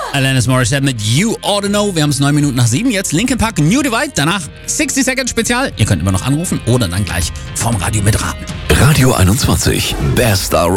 Alanis Morissette mit You Oughta Know. Wir haben es 7:09. Jetzt Linkin Park, New Divide. Danach 60 Second Spezial. Ihr könnt immer noch anrufen oder dann gleich vorm Radio mitraten. Radio 21. Bester Rock.